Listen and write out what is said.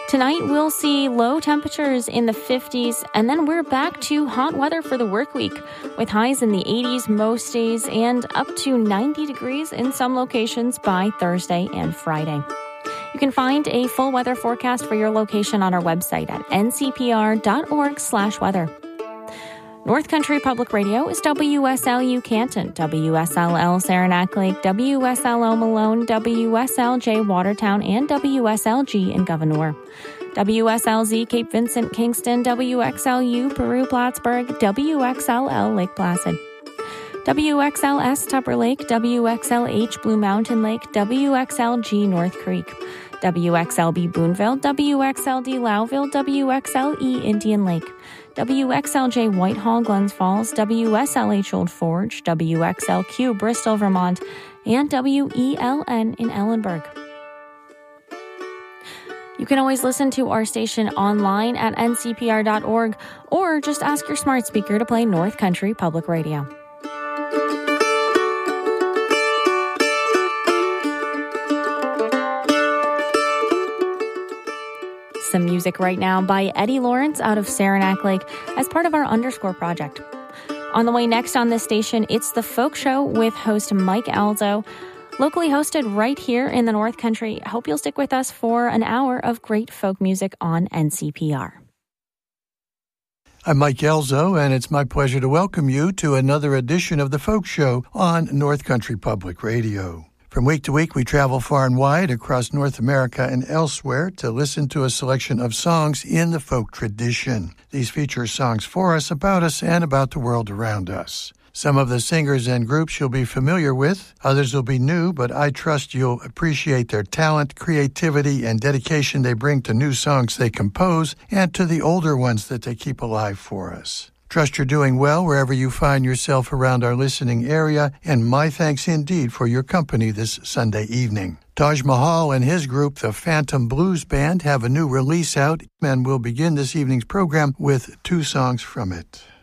Tonight, we'll see low temperatures in the 50s, and then we're back to hot weather for the work week, with highs in the 80s most days and up to 90 degrees in some locations by Thursday and Friday. You can find a full weather forecast for your location on our website at ncpr.org/weather. North Country Public Radio is WSLU Canton, WSLL Saranac Lake, WSLO Malone, WSLJ Watertown, and WSLG in Gouverneur. WSLZ Cape Vincent Kingston, WXLU Peru Plattsburgh, WXLL Lake Placid. WXLS Tupper Lake, WXLH Blue Mountain Lake, WXLG North Creek. WXLB Boonville, WXLD Lowville, WXLE Indian Lake. WXLJ Whitehall, Glens Falls, WSLH Old Forge, WXLQ Bristol, Vermont, and WELN in Ellenburg. You can always listen to our station online at ncpr.org or just ask your smart speaker to play North Country Public Radio. Some music right now by Eddie Lawrence out of Saranac Lake as part of our Underscore project. On the way next on this station, it's The Folk Show with host Mike Alzo, locally hosted right here in the North Country. I hope you'll stick with us for an hour of great folk music on NCPR. I'm Mike Alzo, and it's my pleasure to welcome you to another edition of The Folk Show on North Country Public Radio. From week to week, we travel far and wide across North America and elsewhere to listen to a selection of songs in the folk tradition. These feature songs for us, about us, and about the world around us. Some of the singers and groups you'll be familiar with, others will be new, but I trust you'll appreciate their talent, creativity, and dedication they bring to new songs they compose and to the older ones that they keep alive for us. Trust you're doing well wherever you find yourself around our listening area, and my thanks indeed for your company this Sunday evening. Taj Mahal and his group, the Phantom Blues Band, have a new release out, and we'll begin this evening's program with two songs from it.